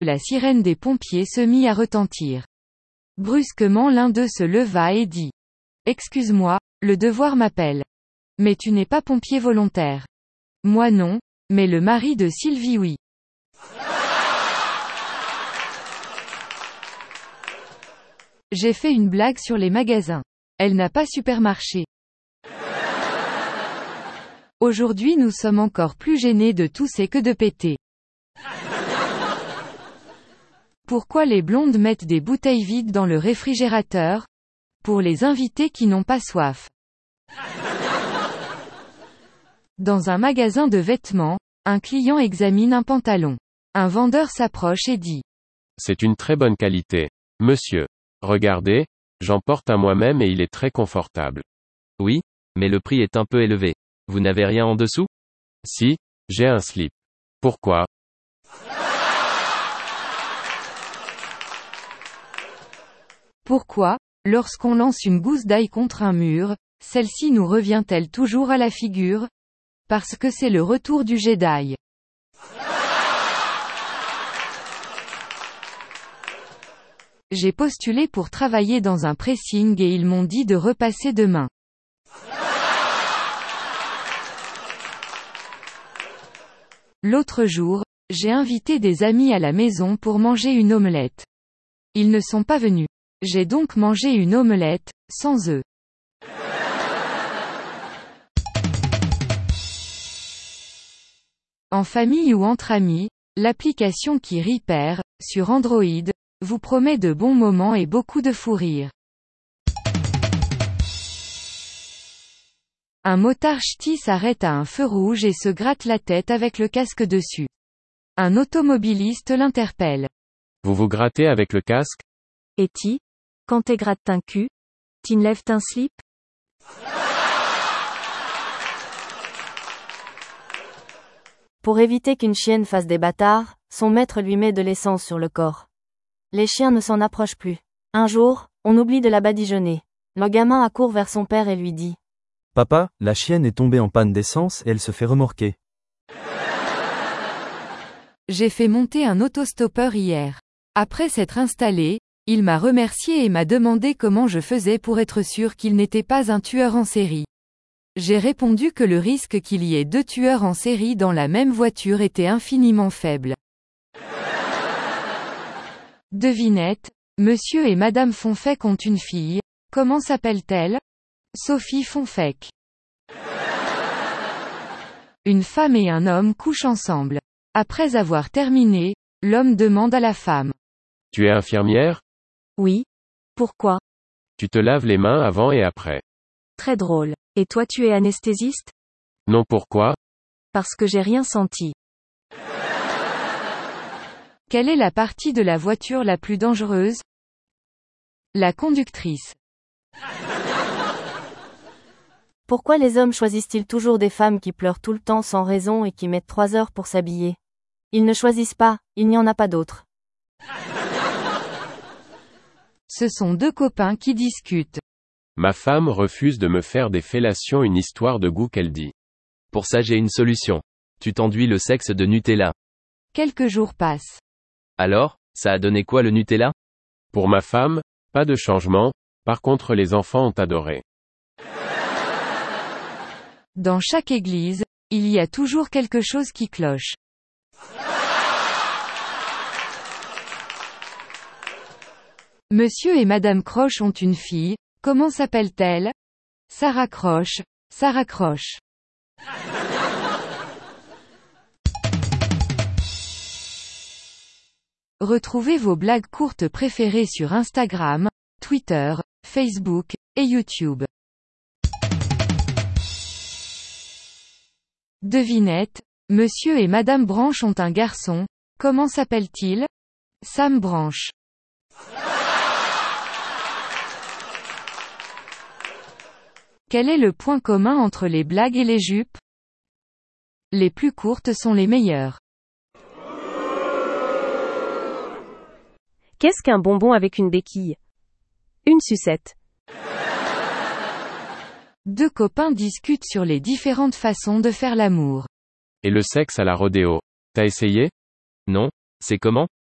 la sirène des pompiers se mit à retentir. Brusquement l'un d'eux se leva et dit. Excuse-moi, le devoir m'appelle. Mais tu n'es pas pompier volontaire. Moi non, mais le mari de Sylvie oui. J'ai fait une blague sur les magasins. Elle n'a pas supermarché. Aujourd'hui nous sommes encore plus gênés de tousser que de péter. Pourquoi les blondes mettent des bouteilles vides dans le réfrigérateur? Pour les invités qui n'ont pas soif. Dans un magasin de vêtements, un client examine un pantalon. Un vendeur s'approche et dit. C'est une très bonne qualité. Monsieur. Regardez, j'en porte un moi-même et il est très confortable. Oui, mais le prix est un peu élevé. Vous n'avez rien en dessous? Si, j'ai un slip. Pourquoi? Pourquoi, lorsqu'on lance une gousse d'ail contre un mur, celle-ci nous revient-elle toujours à la figure? Parce que c'est le retour du jet d'ail. J'ai postulé pour travailler dans un pressing et ils m'ont dit de repasser demain. L'autre jour, j'ai invité des amis à la maison pour manger une omelette. Ils ne sont pas venus. J'ai donc mangé une omelette, sans œufs. En famille ou entre amis, l'application qui Repair, sur Android, vous promet de bons moments et beaucoup de fou rire. Un motard ch'ti s'arrête à un feu rouge et se gratte la tête avec le casque dessus. Un automobiliste l'interpelle. Vous vous grattez avec le casque? Et ti, quand t'es gratte un cul, t'enlèves un slip? Pour éviter qu'une chienne fasse des bâtards, son maître lui met de l'essence sur le corps. Les chiens ne s'en approchent plus. Un jour, on oublie de la badigeonner. Le gamin accourt vers son père et lui dit. Papa, la chienne est tombée en panne d'essence et elle se fait remorquer. J'ai fait monter un autostoppeur hier. Après s'être installé, il m'a remercié et m'a demandé comment je faisais pour être sûr qu'il n'était pas un tueur en série. J'ai répondu que le risque qu'il y ait 2 tueurs en série dans la même voiture était infiniment faible. Devinette, Monsieur et Madame Fonfec ont une fille. Comment s'appelle-t-elle? Sophie Fonfec. Une femme et un homme couchent ensemble. Après avoir terminé, l'homme demande à la femme. Tu es infirmière? Oui. Pourquoi? Tu te laves les mains avant et après. Très drôle. Et toi tu es anesthésiste? Non, pourquoi? Parce que j'ai rien senti. Quelle est la partie de la voiture la plus dangereuse? La conductrice. Pourquoi les hommes choisissent-ils toujours des femmes qui pleurent tout le temps sans raison et qui mettent 3 heures pour s'habiller? Ils ne choisissent pas, il n'y en a pas d'autres. Ce sont 2 copains qui discutent. Ma femme refuse de me faire des fellations, une histoire de goût qu'elle dit. Pour ça j'ai une solution. Tu t'enduis le sexe de Nutella. Quelques jours passent. Alors, ça a donné quoi le Nutella? Pour ma femme, pas de changement, par contre les enfants ont adoré. Dans chaque église, il y a toujours quelque chose qui cloche. Monsieur et Madame Croche ont une fille, comment s'appelle-t-elle? Sarah Croche, Sarah Croche. Retrouvez vos blagues courtes préférées sur Instagram, Twitter, Facebook, et YouTube. Devinette, Monsieur et Madame Branche ont un garçon, comment s'appelle-t-il? Sam Branche. Quel est le point commun entre les blagues et les jupes? Les plus courtes sont les meilleures. Qu'est-ce qu'un bonbon avec une béquille? Une sucette. 2 copains discutent sur les différentes façons de faire l'amour. Et le sexe à la rodéo. T'as essayé? Non, c'est comment?